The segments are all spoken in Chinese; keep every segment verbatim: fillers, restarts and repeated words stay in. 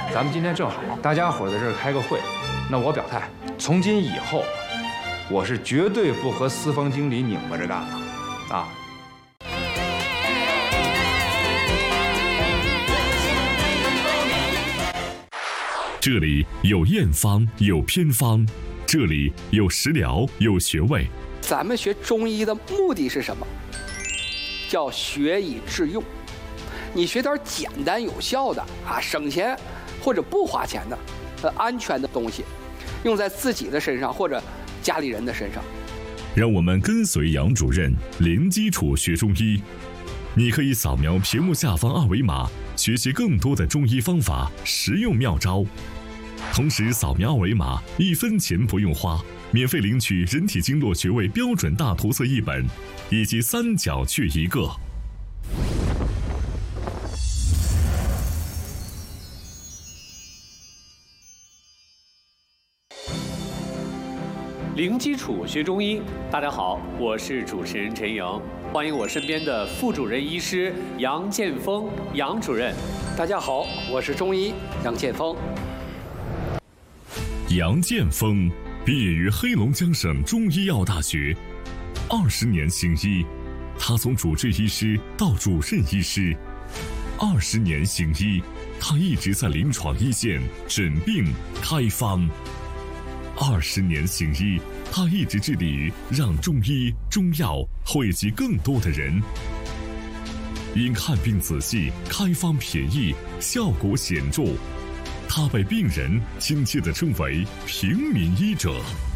咱们今天正好，大家伙在这儿开个会，那我表态，从今以后，我是绝对不和私房经理拧巴着干了，啊。 这里有验方，有偏方，这里有食疗，有穴位。 咱们学中医的目的是什么？叫学以致用。你学点简单有效的啊，省钱或者不花钱的，呃，安全的东西，用在自己的身上或者家里人的身上。 让我们跟随杨主任零基础学中医。你可以扫描屏幕下方二维码，学习更多的中医方法、实用妙招。同时扫描二维码，一分钱不用花，免费领取人体经络穴位标准大图册一本，以及三角穴一个。 零基础学中医，大家好，我是主持人陈莹，欢迎我身边的副主任医师杨建峰杨主任。 大家好，我是中医杨建峰。 杨建峰毕业于黑龙江省中医药大学，二十年行医，他从主治医师到主任医师，二十年行医，他一直在临床一线诊病开方。二十年行医，他一直致力于让中医中药惠及更多的人。因看病仔细，开方便宜，效果显著，他被病人亲切地称为平民医者。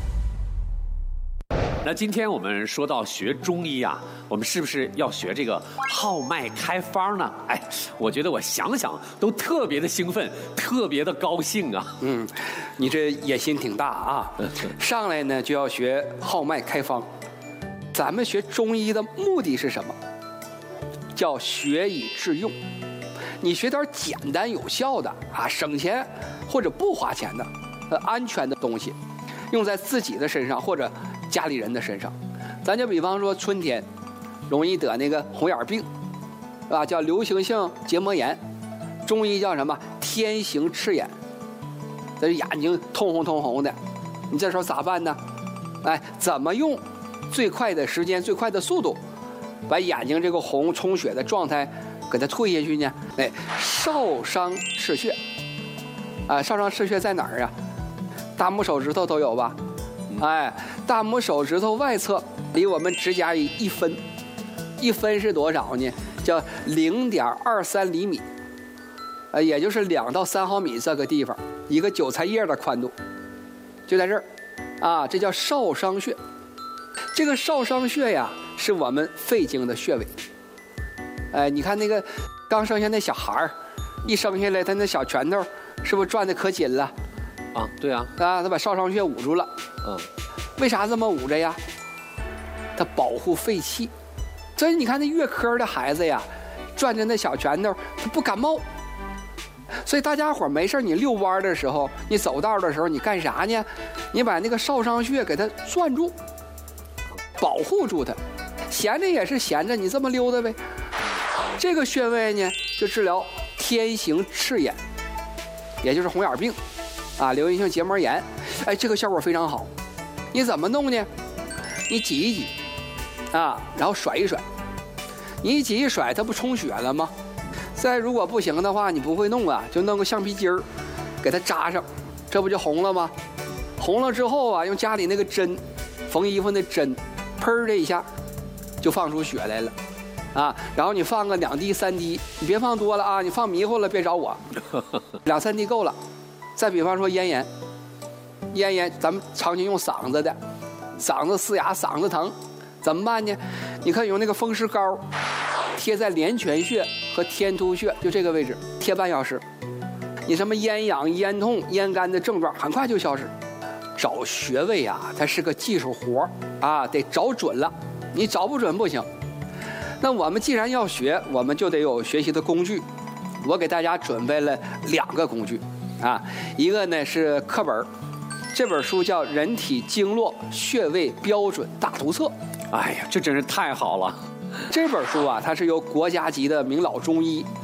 那今天我们说到学中医啊，我们是不是要学这个号脉开方呢？哎，我觉得我想想都特别的兴奋，特别的高兴啊。 嗯，你这野心挺大啊！上来呢就要学号脉开方。咱们学中医的目的是什么？叫学以致用。你学点简单有效的啊，省钱或者不花钱的，呃，安全的东西，用在自己的身上或者家里人的身上。咱就比方说春天容易得那个红眼病，是吧？叫流行性结膜炎，中医叫什么？天行赤眼。这眼睛通红通红的，你这时候咋办呢？哎，怎么用最快的时间、最快的速度，把眼睛这个红充血的状态给它退下去呢？哎，少商赤穴啊，少商赤穴在哪儿啊？大拇手指头都有吧？哎，大拇手指头外侧离我们指甲一一分，一分是多少呢？叫零点二三厘米，呃，也就是两到三毫米这个地方，一个韭菜叶的宽度，就在这儿，啊，这叫少商穴。这个少商穴呀，是我们肺经的穴位。哎，你看那个刚生下那小孩儿，一生下来他那小拳头是不是转的可紧了？ 啊，对啊， 啊，他把少商穴捂住了。 嗯， 为啥这么捂着呀？它保护肺气。所以你看那月科的孩子呀，转着那小拳头，他不感冒。所以大家伙没事你遛弯的时候，你走道的时候，你干啥呢？你把那个少商穴给它攥住，保护住它。闲着也是闲着，你这么溜达呗。这个穴位呢，就治疗天行赤眼，也就是红眼病。啊，流行性结膜炎，哎，这个效果非常好。你怎么弄呢？你挤一挤，啊，然后甩一甩。你一挤一甩，它不充血了吗？再如果不行的话，你不会弄啊，就弄个橡皮筋儿，给它扎上，这不就红了吗？红了之后啊，用家里那个针，缝衣服那针，砰的一下，就放出血来了。啊，然后你放个两滴三滴，你别放多了啊，你放迷糊了别找我，两三滴够了。再比方说咽炎，咽炎咱们常年用嗓子的，嗓子嘶哑，嗓子疼，怎么办呢？你看用那个风湿膏贴在连泉穴和天突穴，就这个位置贴半小时，你什么咽痒、咽痛、咽干的症状很快就消失。找穴位啊，它是个技术活啊，得找准了，你找不准不行。那我们既然要学，我们就得有学习的工具。我给大家准备了两个工具。啊，一个呢是课本，这本书叫《人体经络穴位标准大图册》。 哎呀，这真是太好了！ 这本书啊，它是由国家级的名老中医